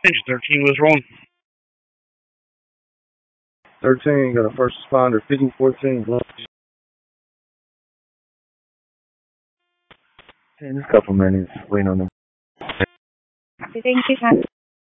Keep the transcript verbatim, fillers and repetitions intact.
Engine thirteen was wrong. thirteen, got a first responder, fifteen fourteen. In a couple minutes, waiting on them. Thank you.